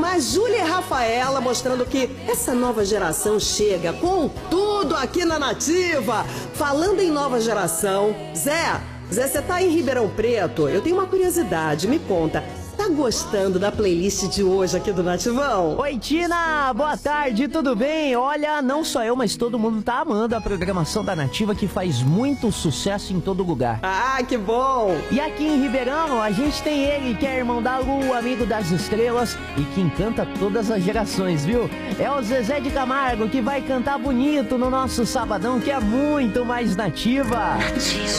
a Júlia e a Rafaela, mostrando que essa nova geração chega com tudo aqui na Nativa. Falando em nova geração, Zé, você tá em Ribeirão Preto? Eu tenho uma curiosidade, me conta. Tá gostando da playlist de hoje aqui do Nativão? Oi, Tina! Boa tarde, tudo bem? Olha, não só eu, mas todo mundo tá amando a programação da Nativa, que faz muito sucesso em todo lugar. Ah, que bom! E aqui em Ribeirão, a gente tem ele, que é irmão da Lu, amigo das estrelas e que encanta todas as gerações, viu? É o Zezé de Camargo, que vai cantar bonito no nosso sabadão, que é muito mais Nativa.